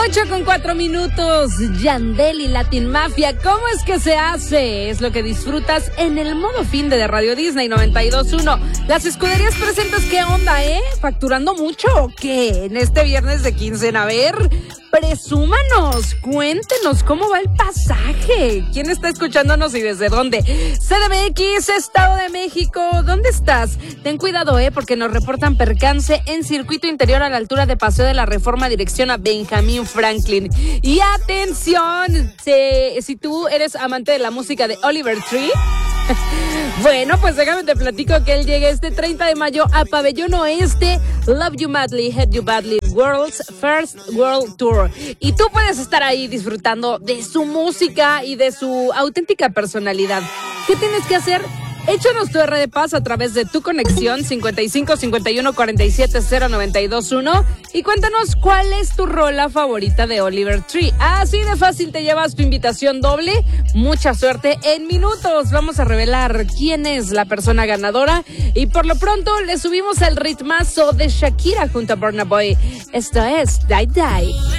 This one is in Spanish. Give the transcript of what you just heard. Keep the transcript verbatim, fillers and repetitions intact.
ocho con cuatro minutos, Yandel y Latin Mafia, ¿cómo es que se hace? Es lo que disfrutas en el modo fin de, de Radio Disney noventa y dos punto uno. Las escuderías presentes, ¿qué onda, eh? ¿Facturando mucho o qué? En este viernes de quincena, a ver, presúmanos, cuéntenos cómo va el pasaje. ¿Quién está escuchándonos y desde dónde? C D M X, Estado de México, ¿dónde estás? Ten cuidado, eh, porque nos reportan percance en circuito interior a la altura de Paseo de la Reforma, dirección a Benjamín Franklin. Y atención, si, si tú eres amante de la música de Oliver Tree, bueno, pues déjame te platico que él llega este treinta de mayo a Pabellón Oeste, Love You Madly, Hate You Badly, World's First World Tour. Y tú puedes estar ahí disfrutando de su música y de su auténtica personalidad. ¿Qué tienes que hacer? Échanos tu R de Paz a través de tu conexión cincuenta y cinco cincuenta y uno cuarenta y siete cero noventa y dos uno y cuéntanos cuál es tu rola favorita de Oliver Tree. Así de fácil te llevas tu invitación doble. Mucha suerte. En minutos vamos a revelar quién es la persona ganadora y por lo pronto le subimos el ritmazo de Shakira junto a Burna Boy. Esto es Die Die.